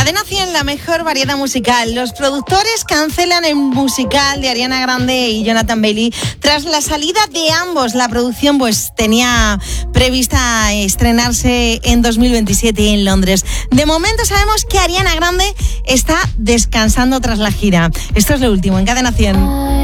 Cadena 100, la mejor variedad musical. Los productores cancelan el musical de Ariana Grande y Jonathan Bailey tras la salida de ambos. La producción pues tenía prevista estrenarse en 2027 en Londres. De momento sabemos que Ariana Grande está descansando tras la gira. Esto es lo último en Cadena 100.